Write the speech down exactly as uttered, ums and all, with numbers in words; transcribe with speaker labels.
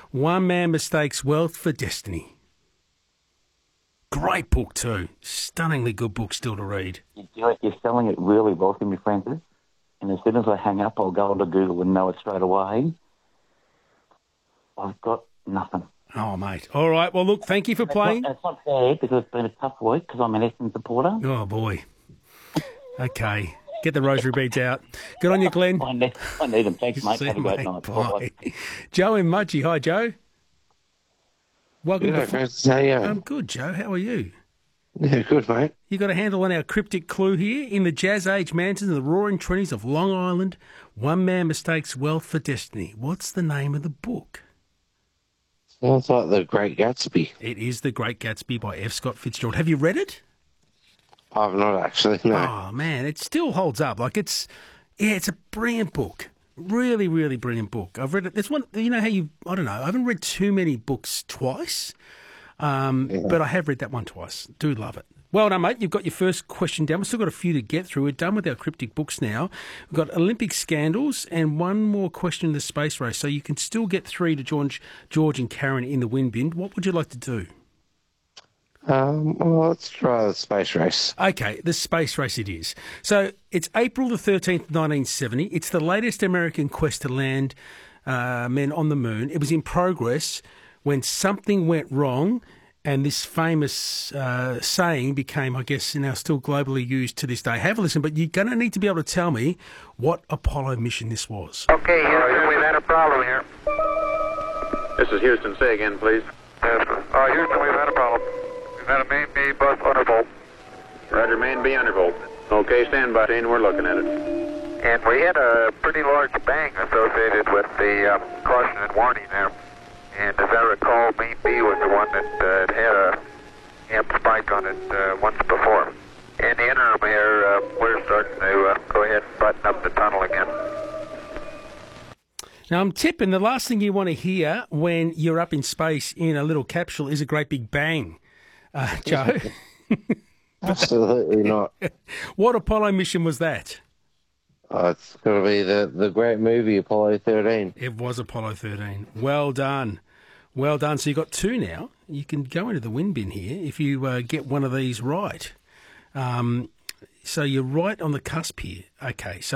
Speaker 1: One Man Mistakes Wealth for Destiny. Great book too. Stunningly good book still to read.
Speaker 2: You're selling it really well to me, Francis. And as soon as I hang up, I'll go onto Google and know it straight away. I've got nothing.
Speaker 1: Oh, mate. All right. Well, look, thank you for playing.
Speaker 2: It's not, it's not bad because it's been a tough week because I'm an Essendon supporter.
Speaker 1: Oh, boy. Okay. Get the rosary beads out. Good on you, Glenn.
Speaker 2: I need, I need them. Thanks, mate.
Speaker 1: See
Speaker 2: Have a
Speaker 1: you,
Speaker 2: great
Speaker 1: mate.
Speaker 2: night.
Speaker 1: Bye. Joe in Mudgee. Hi, Joe. Welcome
Speaker 3: Yeah,
Speaker 1: to
Speaker 3: Francis, how are you?
Speaker 1: I'm good, Joe. How are you?
Speaker 3: Yeah, good, mate.
Speaker 1: You got a handle on our cryptic clue here. In the Jazz Age mountains and the roaring twenties of Long Island, one man mistakes wealth for destiny. What's the name of the book?
Speaker 3: Sounds like The Great Gatsby.
Speaker 1: It is The Great Gatsby by F. Scott Fitzgerald. Have you read it?
Speaker 3: I've not actually, no.
Speaker 1: Oh, man, it still holds up. Like, it's, yeah, it's a brilliant book. Really, really brilliant book. I've read it. There's one, you know how you, I don't know, I haven't read too many books twice, um, yeah. but I have read that one twice. Do love it. Well done, mate. You've got your first question down. We've still got a few to get through. We're done with our cryptic books now. We've got Olympic scandals and one more question in the space race. So you can still get three to George, George and Karen in the win bin. What would you like to do?
Speaker 3: Um, well, let's try the space race.
Speaker 1: Okay, the space race it is. So it's April the thirteenth, nineteen seventy. It's the latest American quest to land uh, men on the moon. It was in progress when something went wrong, and this famous uh, saying became, I guess, now still globally used to this day. Have a listen, but you're going to need to be able to tell me what Apollo mission this was.
Speaker 4: Okay, Houston, we've had a problem here.
Speaker 5: This is Houston. Say again, please.
Speaker 4: Yes. Uh, Houston, we've had a problem. We've had a main B bus undervolt.
Speaker 5: Roger, main B undervolt. Okay, stand by, Dean. We're looking at it.
Speaker 4: And we had a pretty large bang associated with the um, caution and warning there. And as I recall, main B was the one that uh, had a amp spike on it uh, once before. In the interim here, uh, we're starting to uh, go ahead and button up the tunnel again.
Speaker 1: Now, I'm tipping the last thing you want to hear when you're up in space in a little capsule is a great big bang, uh, Joe.
Speaker 3: Absolutely not.
Speaker 1: What Apollo mission was that?
Speaker 3: Oh, it's going to be the, the great movie, Apollo thirteen.
Speaker 1: It was Apollo thirteen. Well done. Well done. So you got two now. You can go into the win bin here if you uh, get one of these right. Um, so you're right on the cusp here. Okay, so